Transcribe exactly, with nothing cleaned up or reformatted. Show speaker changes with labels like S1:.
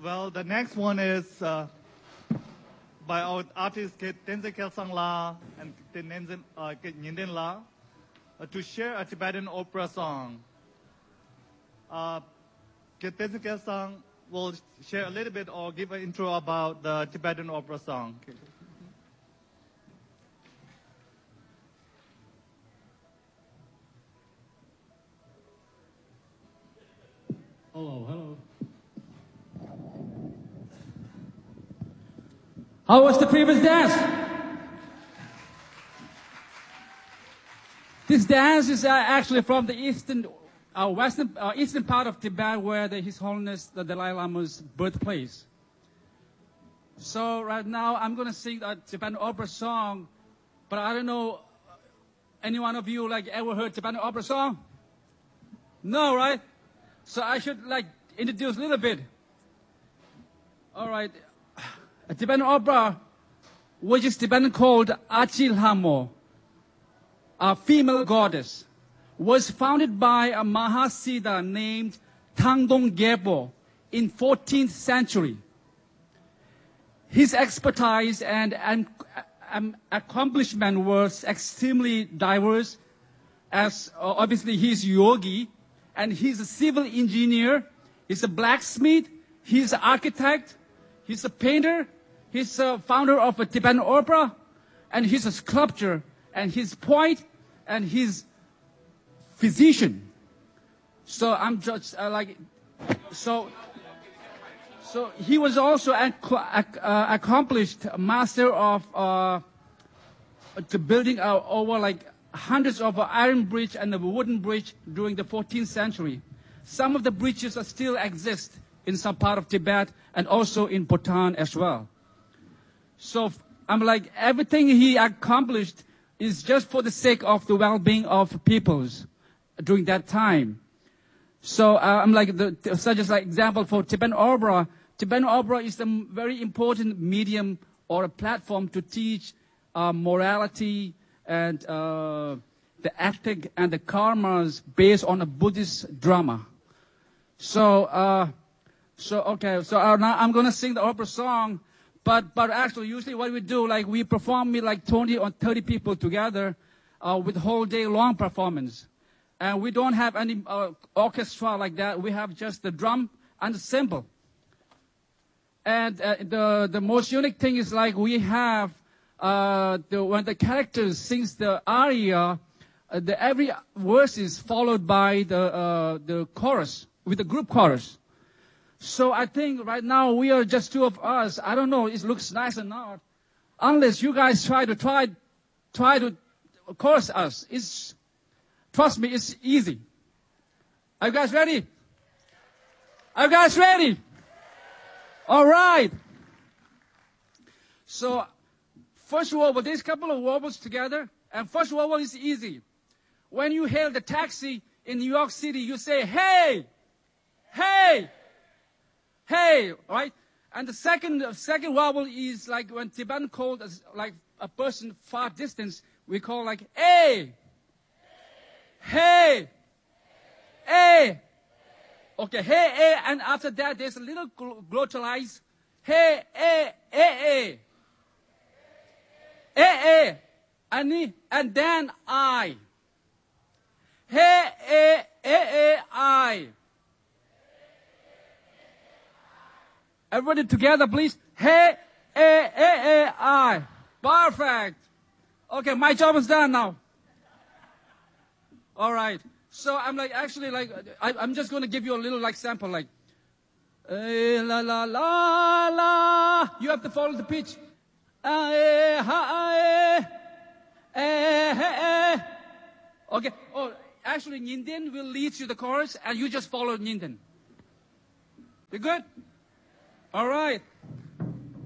S1: Well, the next one is uh, by our artist Tenzin Kelsang La and Tenzin uh, Nyindin La uh, to share a Tibetan opera song. Uh, Tenzin Kelsang will share a little bit or give an intro about the Tibetan opera song.
S2: Hello, hello. How was the previous dance? This dance is uh, actually from the eastern, uh, western, uh, eastern part of Tibet, where the, His Holiness the Dalai Lama's birthplace. So right now I'm going to sing a Tibetan opera song, but I don't know, any one of you like ever heard Tibetan opera song? No, right? So I should like introduce a little bit. All right. A Tibetan opera, which is Tibetan called Achilhamo, a female goddess, was founded by a Mahasiddha named Tangdong Gyalpo in fourteenth century. His expertise and, and um, accomplishment was extremely diverse, as uh, obviously he's yogi, and he's a civil engineer, he's a blacksmith, he's an architect, he's a painter, he's a founder of a Tibetan opera, and he's a sculptor, and he's poet, and he's physician. So I'm just uh, like, so, so he was also an uh, accomplished master of uh, the building uh, over like hundreds of iron bridge and a wooden bridge during the fourteenth century. Some of the bridges are still exist in some part of Tibet and also in Bhutan as well. So I'm like, everything he accomplished is just for the sake of the well-being of peoples during that time. So uh, I'm like, the, such as like example for Tibetan opera. Tibetan opera is a very important medium or a platform to teach uh, morality and uh, the ethic and the karmas based on a Buddhist drama. So, uh, so okay, so uh, now I'm gonna sing the opera song, but but actually usually what we do, like we perform with like twenty or thirty people together uh, with whole day long performance, and we don't have any uh, orchestra like that. We have just the drum and the cymbal. And uh, the the most unique thing is like we have. Uh, the, when the character sings the aria, uh, the every verse is followed by the uh, the chorus with the group chorus. So I think right now we are just two of us. I don't know. It looks nice or not, unless you guys try to try try to chorus us. It's trust me, it's easy. Are you guys ready? Are you guys ready? All right. So. First wobble, there's a couple of wobbles together, and first wobble is easy. When you hail the taxi in New York City, you say, hey, hey, hey, right? And the second second wobble is like when Tibetan called as like a person far distance, we call like, hey, hey, hey. Okay, hey, hey, and after that, there's a little glottalized, hey, hey, hey, hey. Eh, eh, ani, and then I. Hey, eh, eh, eh, I. Everybody together, please. Hey, eh, eh, eh, I. Perfect. Okay, my job is done now. All right. So I'm like, actually, like, I, I'm just going to give you a little, like, sample, like, eh, la, la, la, la. You have to follow the pitch. Okay. Oh, actually, Nyindin will lead you the chorus, and you just follow Nyindin. You good? All right.